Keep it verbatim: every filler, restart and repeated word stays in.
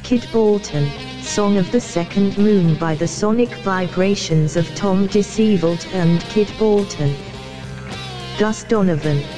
Kid Bolton, Song of the Second Moon by the Sonic Vibrations of Tom Deceived and Kid Bolton. Gus Donovan,